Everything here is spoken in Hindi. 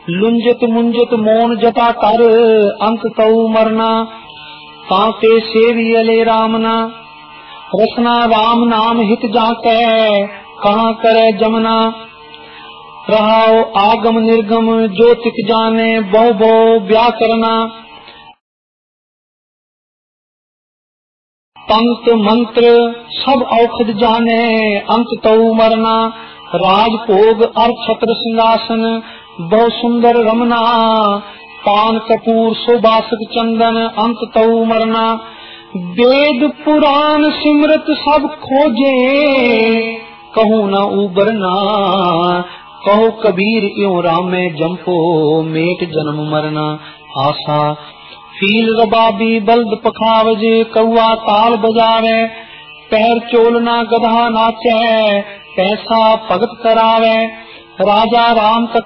लुंजत मुंजत मौन जटा कर अंक कऊ मरना, ताते सेवियले रामना, रसना राम नाम हित जाके कहाँ करे जमना, रहाओ आगम निर्गम जो तिक जाने बहु बहु व्याकरना, तंत्र मंत्र सब औषध जाने अंत तऊ मरना, राजभोग अर्थ छत्र सिंहासन बहु सुंदर रमना, पान कपूर सुबासक चंदन अंत तऊ मरना, वेद पुराण सिमरत सब खोजे कहूँ न उबरना, कहो कबीर इयो रामे जंपो मेट जन्म मरना, आशा फील रबाबी बल्द पखावजे कौआ ताल बजावे, पैर चोलना गधा नाचे पैसा भगत करावे, राजा राम